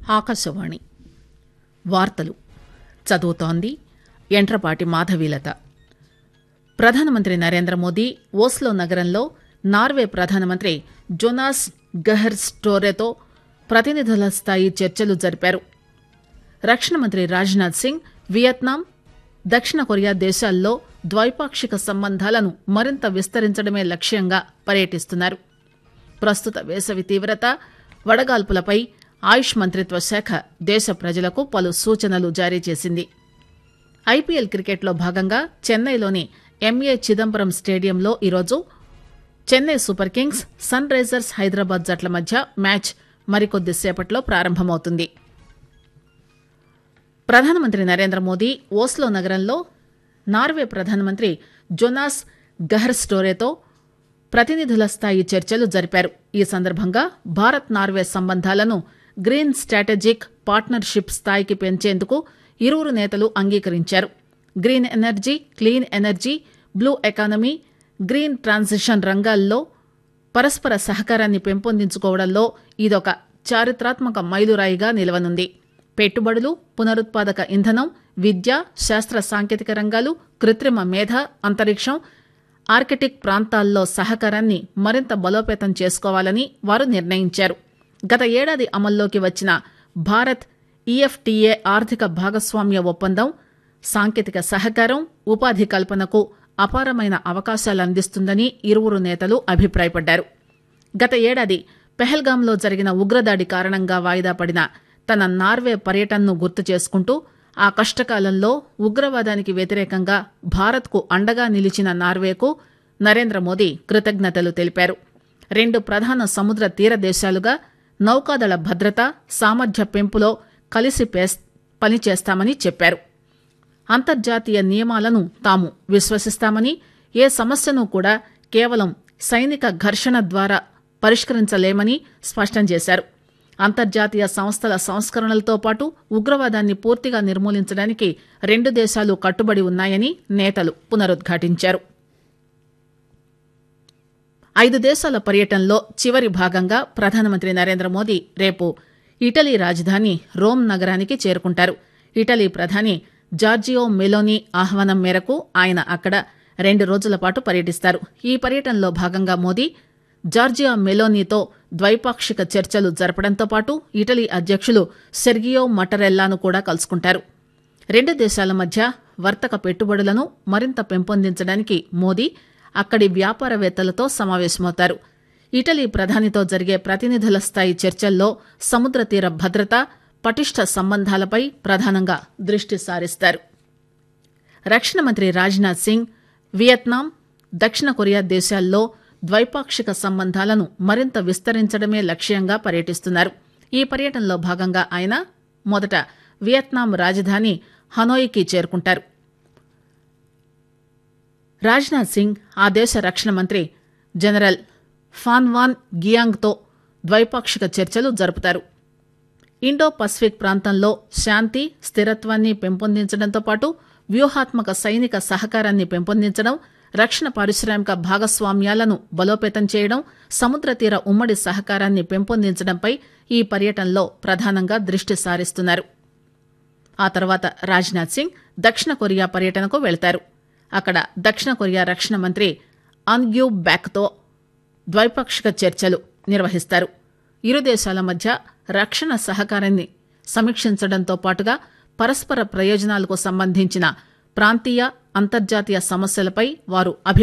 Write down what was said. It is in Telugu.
ఆకాశవాణి వార్తలు చదువుతోంది యంట్రపాటి మాధవీలత. ప్రధానమంత్రి నరేంద్ర మోదీ ఓస్లో నగరంలో నార్వే ప్రధానమంత్రి జోనాస్ గెహర్ స్టోరెతో ప్రతినిధుల స్థాయి చర్చలు జరిపారు. రక్షణ మంత్రి రాజ్నాథ్ సింగ్ వియత్నాం, దక్షిణ కొరియా దేశాల్లో ద్వైపాక్షిక సంబంధాలను మరింత విస్తరించడమే లక్ష్యంగా పర్యటిస్తున్నారు. ప్రస్తుత వేసవి తీవ్రత, వడగాల్పులపై ఆయుష్ మంత్రిత్వ శాఖ దేశ ప్రజలకు పలు సూచనలు జారీ చేసింది. ఐపీఎల్ క్రికెట్లో భాగంగా చెన్నైలోని ఎంఏ చిదంబరం స్టేడియంలో ఈరోజు Chennai super Kings, sun Risers Hyderabad జట్ల మధ్య మ్యాచ్ మరికొద్దిసేపట్లో ప్రారంభమవుతుంది. ప్రధానమంత్రి నరేంద్ర మోదీ ఓస్లో నగరంలో నార్వే ప్రధానమంత్రి జోనాస్ గెహర్ స్టోరెతో ప్రతినిధుల స్థాయి చర్చలు జరిపారు. ఈ సందర్భంగా భారత్ నార్వే సంబంధాలను గ్రీన్ స్ట్రాటజిక్ పార్ట్నర్షిప్ స్థాయికి పెంచేందుకు ఇరువురు నేతలు అంగీకరించారు. Green energy, clean energy, blue economy, green transition రంగాల్లో పరస్పర సహకారాన్ని పెంపొందించుకోవడంలో ఇదొక చారిత్రాత్మక మైలురాయిగా నిలవనుంది. పెట్టుబడులు, పునరుత్పాదక ఇంధనం, విద్య, శాస్త్ర సాంకేతిక రంగాలు, కృత్రిమ మేధ, అంతరిక్షం, ఆర్కిటిక్ ప్రాంతాల్లో సహకారాన్ని మరింత బలోపేతం చేసుకోవాలని వారు నిర్ణయించారు. గత ఏడాది అమల్లోకి వచ్చిన భారత్ ఈఎఫ్టీఏ ఆర్థిక భాగస్వామ్య ఒప్పందం సాంకేతిక సహకారం, ఉపాధి కల్పనకు అపారమైన అవకాశాలందిస్తుందని ఇరువురు నేతలు అభిప్రాయపడ్డారు. గత ఏడాది పెహల్గాంలో జరిగిన ఉగ్రదాడి కారణంగా వాయిదా పడిన తన నార్వే పర్యటనను గుర్తు చేసుకుంటూ ఆ కష్టకాలంలో ఉగ్రవాదానికి వ్యతిరేకంగా భారత్కు అండగా నిలిచిన నార్వేకు నరేంద్ర మోదీ కృతజ్ఞతలు తెలిపారు. రెండు ప్రధాన సముద్ర తీర దేశాలుగా నౌకాదళ భద్రత, సామర్థ్య పెంపులో కలిసి పనిచేస్తామని చెప్పారు. అంతర్జాతీయ నియమాలను తాము విశ్వసిస్తామని, ఏ సమస్యను కూడా కేవలం సైనిక ఘర్షణ ద్వారా పరిష్కరించలేమని స్పష్టం చేశారు. అంతర్జాతీయ సంస్థల సంస్కరణలతో పాటు ఉగ్రవాదాన్ని పూర్తిగా నిర్మూలించడానికి రెండు దేశాలు కట్టుబడి ఉన్నాయని నేతలు పునరుద్ఘాటించారు. 5 దేశాల పర్యటనలో చివరి భాగంగా ప్రధానమంత్రి నరేంద్ర మోదీ రేపు ఇటలీ రాజధాని రోమ్ నగరానికి చేరుకుంటారు. ఇటలీ ప్రధాని జార్జియో మెలోనీ ఆహ్వానం మేరకు ఆయన అక్కడ 2 రోజుల పాటు పర్యటిస్తారు. ఈ పర్యటనలో భాగంగా మోదీ జార్జియా మెలోనీతో ద్వైపాక్షిక చర్చలు జరపడంతో పాటు ఇటలీ అధ్యక్షులు సెర్గియో మటరెల్లాను కూడా కలుసుకుంటారు. రెండు దేశాల మధ్య వర్తక పెట్టుబడులను మరింత పెంపొందించడానికి మోదీ అక్కడి వ్యాపారవేత్తలతో సమావేశమవుతారు. ఇటలీ ప్రధానితో జరిగే ప్రతినిధుల స్థాయి చర్చల్లో సముద్ర తీర భద్రత, పటిష్ట సంబంధాలపై ప్రధానంగా దృష్టి సారిస్తారు. రక్షణ మంత్రి రాజ్నాథ్ సింగ్ వియత్నాం, దక్షిణ కొరియా దేశాల్లో ద్వైపాక్షిక సంబంధాలను మరింత విస్తరించడమే లక్ష్యంగా పర్యటిస్తున్నారు. ఈ పర్యటనలో భాగంగా ఆయన మొదట వియత్నాం రాజధాని హనోయికి చేరుకుంటారు. రాజ్నాథ్ సింగ్ ఆ దేశ రక్షణ మంత్రి జనరల్ ఫాన్ వాన్ గియాంగ్తో ద్వైపాక్షిక చర్చలు జరుపుతారు. ఇండో పసిఫిక్ ప్రాంతంలో శాంతి, స్థిరత్వాన్ని పెంపొందించడంతో పాటు వ్యూహాత్మక సైనిక సహకారాన్ని పెంపొందించడం, రక్షణ పారిశ్రామిక భాగస్వామ్యాలను బలోపేతం చేయడం, సముద్ర తీర ఉమ్మడి సహకారాన్ని పెంపొందించడంపై ఈ పర్యటనలో ప్రధానంగా దృష్టి సారిస్తున్నారు. ఆ తర్వాత రాజ్నాథ్ సింగ్ దక్షిణ కొరియా పర్యటనకు వెళతారు. అక్కడ దక్షిణ కొరియా రక్షణ మంత్రి అన్ గ్యూ బ్యాక్తో ద్వైపాక్షిక చర్చలు నిర్వహిస్తారు. ఇరు దేశాల మధ్య రక్షణ సహకారాన్ని సమీక్షించడంతో పాటుగా పరస్పర ప్రయోజనాలకు సంబంధించిన ప్రాంతీయ, అంతర్జాతీయ సమస్యలపై వారు